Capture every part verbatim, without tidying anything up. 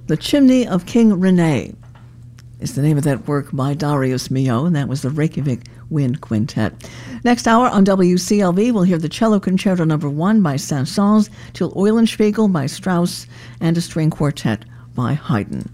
The Chimney of King Rene is the name of that work by Darius Milhaud, and that was the Reykjavik Wind Quintet. Next hour on W C L V, we'll hear the Cello Concerto Number One by Saint-Saëns, till Eulenspiegel by Strauss, and a string quartet by Haydn.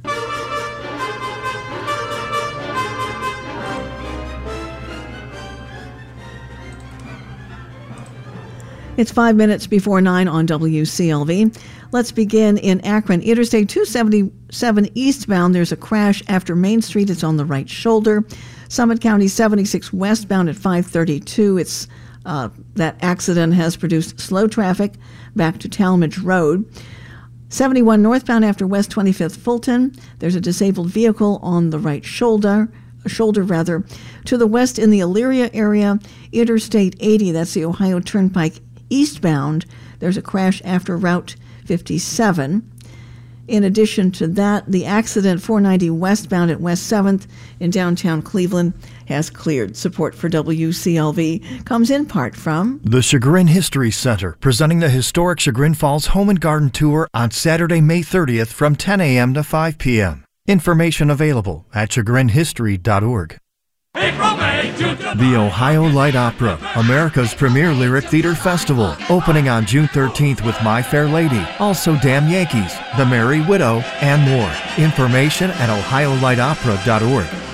It's five minutes before nine on W C L V. Let's begin in Akron. Interstate two seventy-seven eastbound, there's a crash after Main Street. It's on the right shoulder. Summit County seventy-six westbound at five thirty-two. It's uh, that accident has produced slow traffic back to Talmadge Road. seventy-one northbound after West twenty-fifth Fulton. There's a disabled vehicle on the right shoulder. shoulder rather. To the west in the Elyria area, Interstate eighty, that's the Ohio Turnpike eastbound. There's a crash after Route fifty-seven. In addition to that, the accident four ninety westbound at West seventh in downtown Cleveland has cleared. Support for W C L V comes in part from the Chagrin History Center, presenting the historic Chagrin Falls Home and Garden Tour on Saturday, May thirtieth from ten a.m. to five p.m. Information available at chagrin history dot org. The Ohio Light Opera, America's premier lyric theater festival, opening on June thirteenth with My Fair Lady, also Damn Yankees, The Merry Widow, and more. Information at ohio light opera dot org.